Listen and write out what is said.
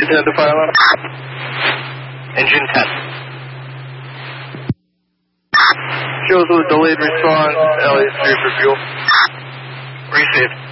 head to fire alarm. Engine 10. Shows with delayed response, LA3 for fuel. Received.